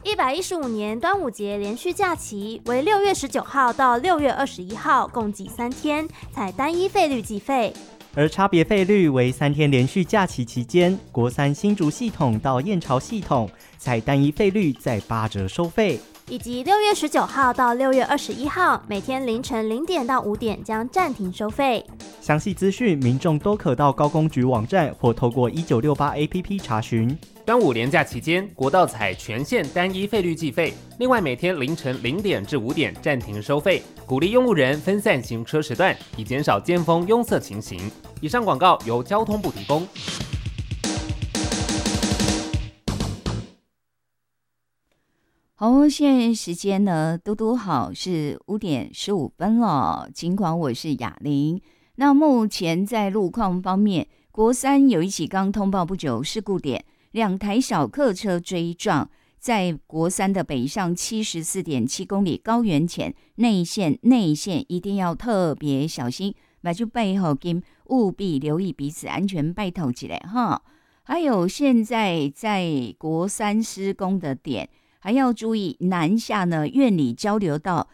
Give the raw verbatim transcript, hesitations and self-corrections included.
一百一十五年端午节连续假期为六月十九号到六月二十一号，共计三天，采单一费率计费。 而差别费率为三天连续假期期间，国三新竹系统到燕巢系统，采单一费率在八折收费。 以及六月十九号到六月二十一号，每天凌晨零点到五点将暂停收费。 详细资讯，民众都可到高工局网站或透过一九六八 A P P 查询。 端午连假期间，国道采全线单一费率计费，另外每天凌晨零点至五点暂停收费，鼓励用路人分散行车时段，以减少尖峰拥塞情形。以上广告由交通部提供。 好，现在时间呢，嘟嘟好是五点十五分了。尽管我是雅玲，那目前在路况方面，国三有一起刚通报不久事故点，两台小客车追撞，在国三的北上七十四点七公里高原前内线内线一定要特别小心，那就背后跟务必留意彼此安全，拜托起来哈。还有现在在国三施工的点。还要注意南下呢，苑里交流道